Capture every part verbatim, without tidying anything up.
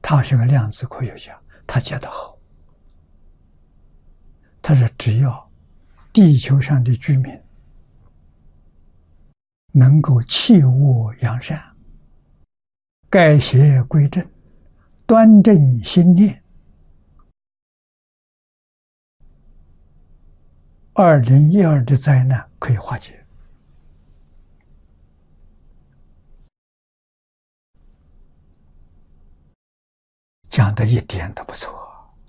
他是个量子科学家，他解得好。他说，只要地球上的居民能够弃恶扬善，改邪归正，端正心念，二零一二的灾难可以化解。讲的一点都不错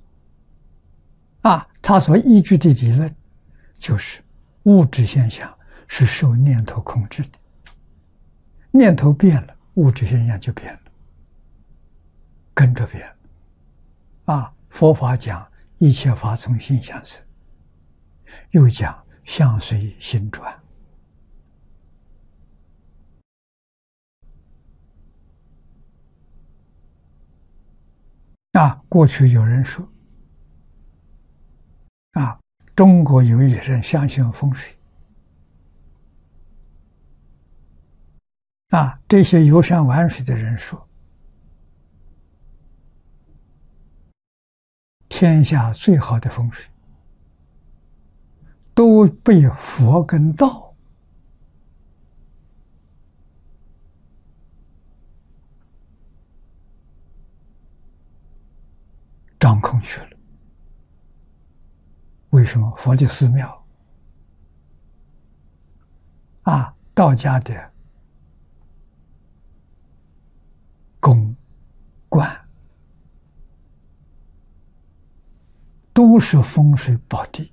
啊！他所依据的理论就是物质现象是受念头控制的，念头变了，物质现象就变了，跟着变了啊！佛法讲一切法从心想生，又讲相随心转。啊，过去有人说，啊，中国有一些人相信风水，啊，这些游山玩水的人说，天下最好的风水都被佛跟道掌控去了。为什么？佛的寺庙啊，道家的宫观都是风水宝地，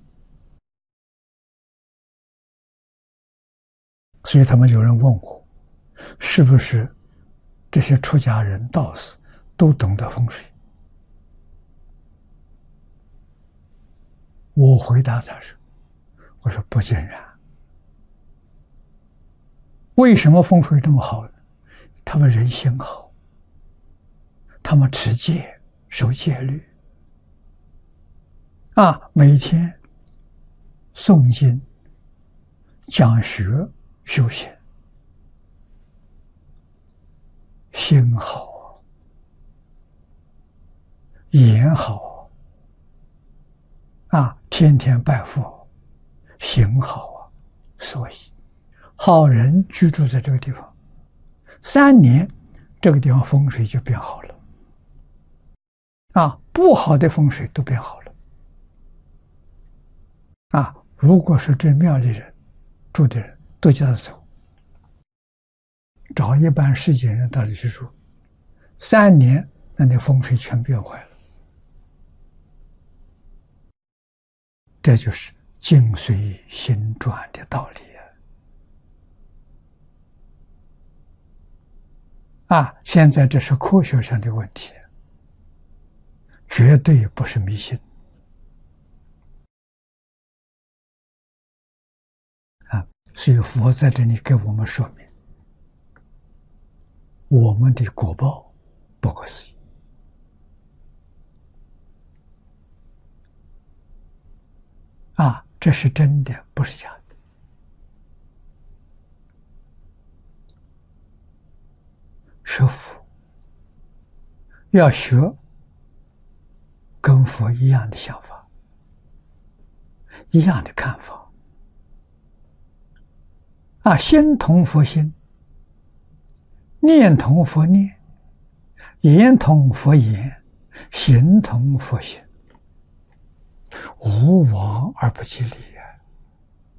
所以他们有人问我，是不是这些出家人道士都懂得风水？我回答他说：“我说不尽然。为什么风水这么好呢？他们人心好，他们持戒、守戒律，啊，每天诵经、讲学、修行，心好，眼好。”啊，天天拜佛，行好啊，所以好人居住在这个地方，三年，这个地方风水就变好了。啊，不好的风水都变好了。啊，如果是这庙里人住的人都叫他走，找一般世间人到里去住，三年，那你风水全变坏了。这就是境随心转的道理啊！啊，现在这是科学上的问题，绝对不是迷信啊！所以佛在这里给我们说明，我们的果报不可思议。啊，这是真的，不是假的。学佛要学跟佛一样的想法，一样的看法。啊，心同佛心，念同佛念，言同佛言，行同佛行。无往而不及利。